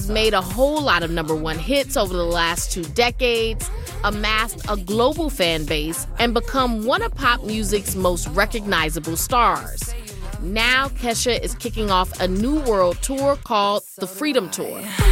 made a whole lot of number one hits over the last 2 decades, amassed a global fan base, and become one of pop music's most recognizable stars. Now, Kesha is kicking off a new world tour called the Freedom Tour.